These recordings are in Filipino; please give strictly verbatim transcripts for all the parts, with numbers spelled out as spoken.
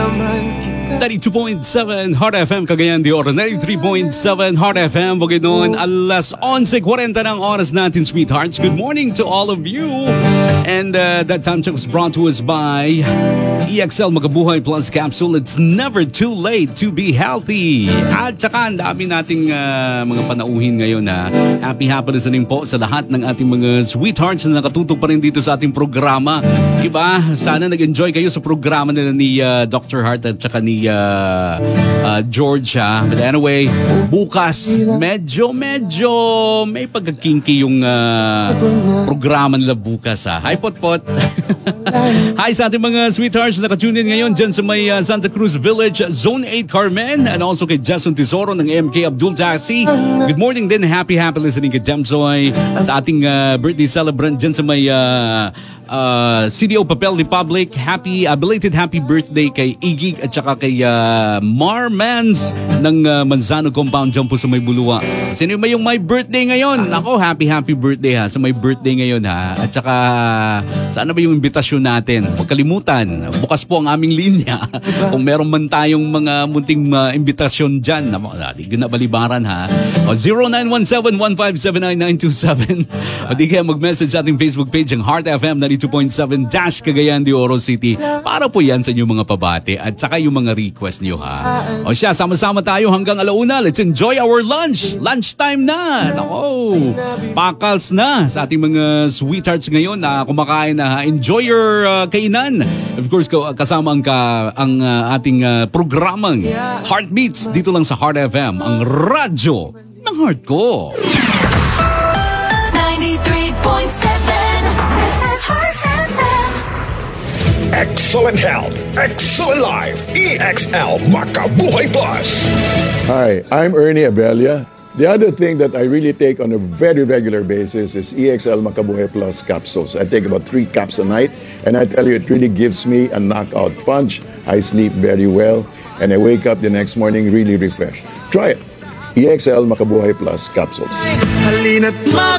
ninety-two point seven Heart F M Cagayan de Oro, ninety-three point seven Heart F M Bukidnon. Alas eleven forty ng oras natin, sweethearts. Good morning to all of you. And uh, that time check was brought to us by E X L Makabuhay Plus Capsule. It's never too late to be healthy. At saka ang dami nating uh, mga panauhin ngayon na happy happy listening po sa lahat ng ating mga sweethearts na nakatutok pa rin dito sa ating programa. Diba? Sana nag-enjoy kayo sa programa nila ni uh, Doctor Hart at saka ni uh, uh, George. Ha? But anyway, bukas medyo medyo may pagkakinky yung uh, programa nila bukas. Ha? Hi Potpot. Hi sa ating mga sweethearts na nakatune in ngayon dyan sa may uh, Santa Cruz Village, Zone eight Carmen, and also kay Jason Tesoro ng M K Abdul Taxi. Good morning din, happy happy listening kay Demzoy, sa ating uh, birthday celebrant dyan sa may uh, uh, C D O Papel Republic. Happy, uh, belated happy birthday kay Igig at saka kay uh, Marmans ng uh, Manzano Compound dyan po sa may Bulua. Sino may yung may birthday ngayon? Ako, happy happy birthday ha, sa may birthday ngayon ha. At saka sana ba yung imbitasyon natin? Huwag kalimutan, bukas po ang aming linya. Kung meron man tayong mga munting uh, imbitasyon dyan, di ginabalibaran ha. O zero nine one seven one five seven nine nine two seven. O di kaya mag-message sa ating Facebook page ang Heart F M ninety-two point seven Dash Cagayan de Oro City. Para po yan sa inyong mga pabate at saka yung mga request nyo ha. O siya, sama-sama tayo hanggang alauna. Let's enjoy our lunch. Lunchtime na. Nako, pakals na sa ating mga sweethearts ngayon na kumakain na ha. Enjoy your uh, kainan. Of course, kasama ang, ka, ang uh, ating uh, programang Heartbeats dito lang sa Heart F M, ang radyo ng heart ko. ninety-three point seven This is Heart F M. Excellent health, excellent life. E X L Makabuhay Plus. Hi, I'm Ernie Abella. The other thing that I really take on a very regular basis is E X L Makabuhay Plus capsules. I take about three caps a night, and I tell you, it really gives me a knockout punch. I sleep very well, and I wake up the next morning really refreshed. Try it. E X L Makabuhay Plus capsules. Halina't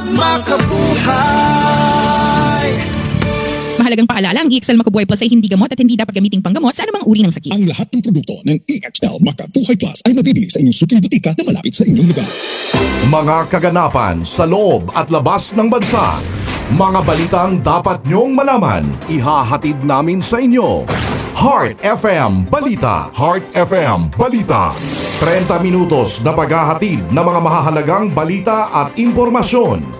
magmakabuhay. Mahalagang paalala, ang E X L Makabuhay Plus ay hindi gamot at hindi dapat gamiting panggamot sa anumang uri ng sakit. Ang lahat ng produkto ng E X L Makabuhay Plus ay mabibili sa inyong suking butika na malapit sa inyong lugar. Mga kaganapan sa loob at labas ng bansa. Mga balitang dapat nyong malaman, ihahatid namin sa inyo. Heart F M Balita. Heart F M Balita. thirty minutos na paghahatid ng mga mahahalagang balita at impormasyon.